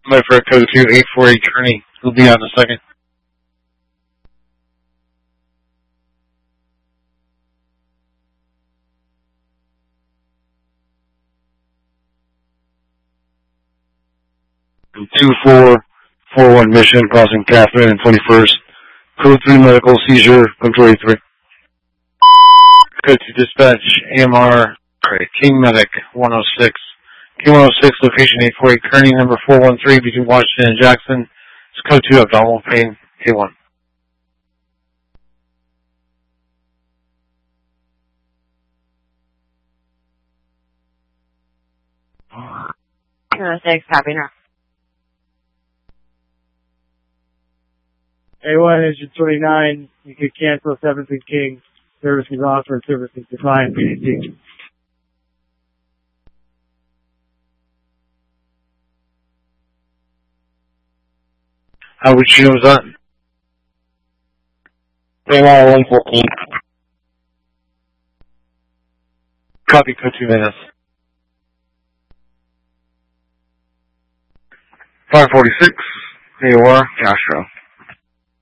My for code 2848 Kearney. He'll be on in a second. And 2441 Mission, crossing Catherine and 21st. Code 3 medical seizure, control 83. Code 2 dispatch, AMR, King Medic 106. King 106, location 848 Kearney, number 413 between Washington and Jackson. It's code 2 abdominal pain, A1. Thanks, copy now. A1 engine 29, you could cancel 7th and King. Service is offered, service is declined, PDT. How would you know was that? AMR 114. Copy, code 2 minutes. 546, AOR, Castro.